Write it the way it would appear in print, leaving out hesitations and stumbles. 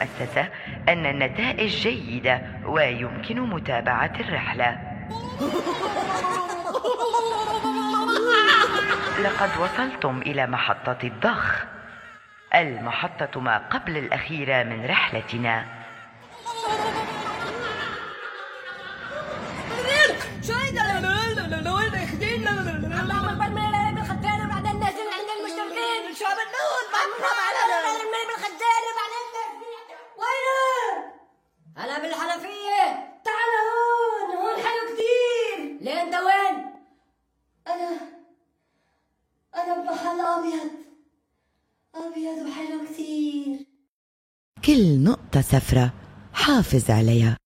المؤسسة أن النتائج جيدة ويمكن متابعة الرحلة. لقد وصلتم إلى محطة الضخ، المحطة ما قبل الأخيرة من رحلتنا. هلا بالحنفية، تعال هون حلو كتير. ليه انت وين؟ أنا بمحل أبيض وحلو كتير. كل نقطة سفرة حافظ عليها.